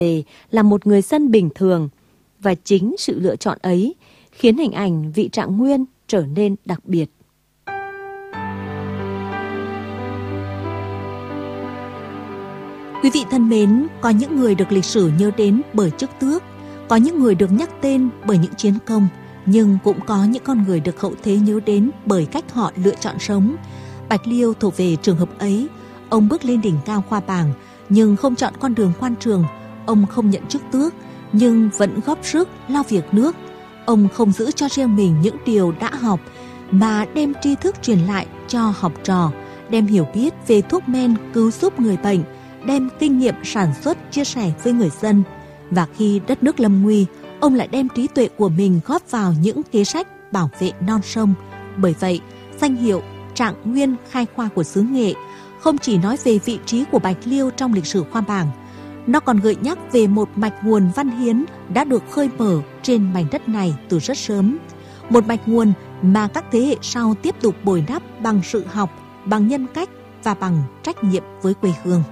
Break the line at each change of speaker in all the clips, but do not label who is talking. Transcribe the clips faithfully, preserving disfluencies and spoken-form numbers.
về là một người dân bình thường, và chính sự lựa chọn ấy khiến hình ảnh vị Trạng Nguyên trở nên đặc biệt.
Quý vị thân mến, có những người được lịch sử nhớ đến bởi chức tước, có những người được nhắc tên bởi những chiến công, nhưng cũng có những con người được hậu thế nhớ đến bởi cách họ lựa chọn sống. Bạch Liêu thuộc về trường hợp ấy. Ông bước lên đỉnh cao khoa bảng, nhưng không chọn con đường quan trường. Ông không nhận chức tước, nhưng vẫn góp sức lo việc nước. Ông không giữ cho riêng mình những điều đã học, mà đem tri thức truyền lại cho học trò, đem hiểu biết về thuốc men cứu giúp người bệnh, đem kinh nghiệm sản xuất chia sẻ với người dân. Và khi đất nước lâm nguy, ông lại đem trí tuệ của mình góp vào những kế sách bảo vệ non sông. Bởi vậy, danh hiệu Trạng Nguyên khai khoa của xứ Nghệ không chỉ nói về vị trí của Bạch Liêu trong lịch sử khoa bảng, nó còn gợi nhắc về một mạch nguồn văn hiến đã được khơi mở trên mảnh đất này từ rất sớm. Một mạch nguồn mà các thế hệ sau tiếp tục bồi đắp bằng sự học, bằng nhân cách và bằng trách nhiệm với quê hương.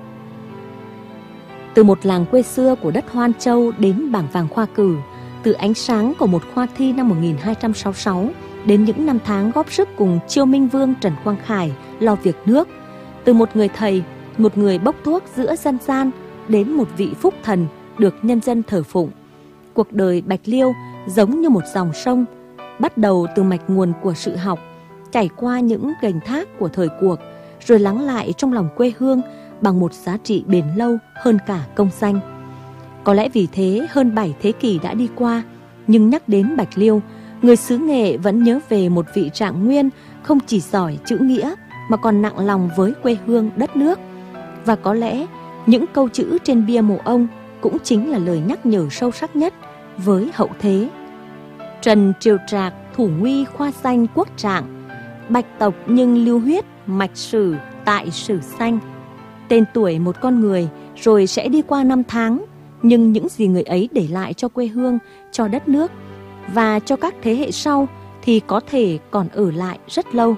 Từ một làng quê xưa của đất Hoan Châu đến bảng vàng khoa cử, từ ánh sáng của một khoa thi năm một nghìn hai trăm sáu mươi sáu đến những năm tháng góp sức cùng Chiêu Minh Vương Trần Quang Khải lo việc nước, từ một người thầy, một người bốc thuốc giữa dân gian đến một vị phúc thần được nhân dân thờ phụng. Cuộc đời Bạch Liêu giống như một dòng sông, bắt đầu từ mạch nguồn của sự học, chảy qua những gành thác của thời cuộc, rồi lắng lại trong lòng quê hương bằng một giá trị bền lâu hơn cả công danh. Có lẽ vì thế hơn bảy thế kỷ đã đi qua, nhưng nhắc đến Bạch Liêu, người xứ Nghệ vẫn nhớ về một vị Trạng Nguyên không chỉ giỏi chữ nghĩa mà còn nặng lòng với quê hương đất nước. Và có lẽ những câu chữ trên bia mộ ông cũng chính là lời nhắc nhở sâu sắc nhất với hậu thế. Trần Triều Trạc thủ nguy khoa danh quốc Trạng, bạch tộc nhưng lưu huyết mạch sử tại sử xanh. Tên tuổi một con người rồi sẽ đi qua năm tháng, nhưng những gì người ấy để lại cho quê hương, cho đất nước và cho các thế hệ sau thì có thể còn ở lại rất lâu.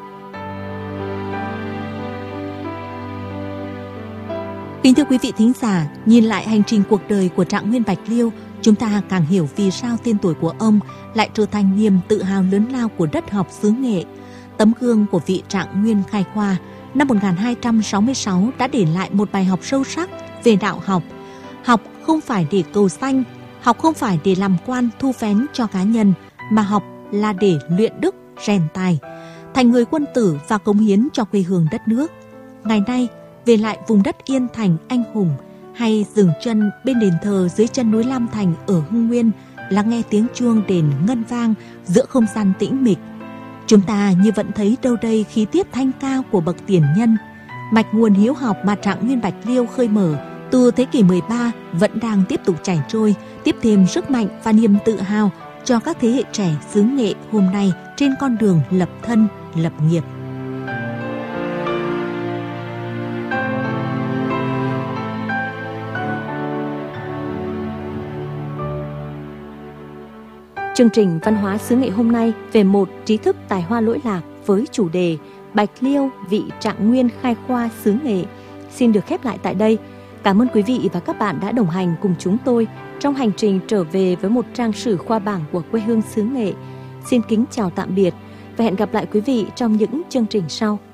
Kính thưa quý vị thính giả, nhìn lại hành trình cuộc đời của Trạng Nguyên Bạch Liêu, chúng ta càng hiểu vì sao tên tuổi của ông lại trở thành niềm tự hào lớn lao của đất học xứ Nghệ. Tấm gương của vị Trạng Nguyên khai khoa năm một nghìn hai trăm sáu mươi sáu đã để lại một bài học sâu sắc về đạo học. Học không phải để cầu danh, học không phải để làm quan thu vén cho cá nhân, mà học là để luyện đức, rèn tài, thành người quân tử và cống hiến cho quê hương đất nước. Ngày nay, về lại vùng đất Yên Thành anh hùng, hay dừng chân bên đền thờ dưới chân núi Lam Thành ở Hưng Nguyên, lắng nghe tiếng chuông đền ngân vang giữa không gian tĩnh mịch, chúng ta như vẫn thấy đâu đây khí tiết thanh cao của bậc tiền nhân. Mạch nguồn hiếu học mà Trạng Nguyên Bạch Liêu khơi mở từ thế kỷ mười ba vẫn đang tiếp tục chảy trôi, tiếp thêm sức mạnh và niềm tự hào cho các thế hệ trẻ xứ Nghệ hôm nay trên con đường lập thân, lập nghiệp.
Chương trình văn hóa xứ Nghệ hôm nay về một trí thức tài hoa lỗi lạc với chủ đề Bạch Liêu vị Trạng Nguyên khai khoa xứ Nghệ xin được khép lại tại đây. Cảm ơn quý vị và các bạn đã đồng hành cùng chúng tôi trong hành trình trở về với một trang sử khoa bảng của quê hương xứ Nghệ. Xin kính chào tạm biệt và hẹn gặp lại quý vị trong những chương trình sau.